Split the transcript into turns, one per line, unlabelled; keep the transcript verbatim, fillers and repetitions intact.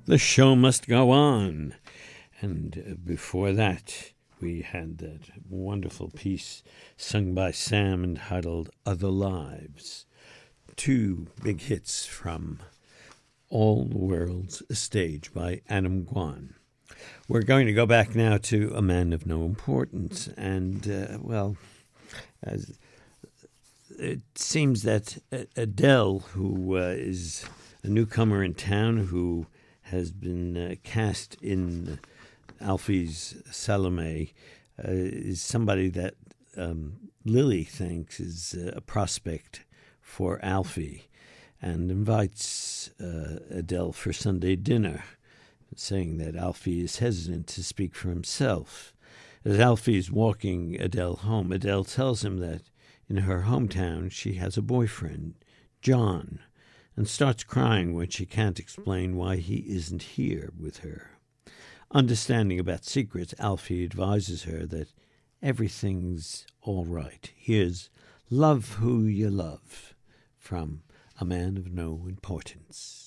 The show must go on. And uh, before that, we had that wonderful piece sung by Sam entitled Other Lives. Two big hits from All the World's Stage by Adam Guan. We're going to go back now to A Man of No Importance. And, uh, well, as it seems that Adele, who uh, is a newcomer in town, who has been uh, cast in Alfie's Salome, uh, is somebody that um, Lily thinks is uh, a prospect for Alfie, and invites uh, Adele for Sunday dinner, saying that Alfie is hesitant to speak for himself. As Alfie is walking Adele home, Adele tells him that in her hometown she has a boyfriend, John, and starts crying when she can't explain why he isn't here with her. Understanding about secrets, Alfie advises her that everything's all right. Here's Love Who You Love from A Man of No Importance.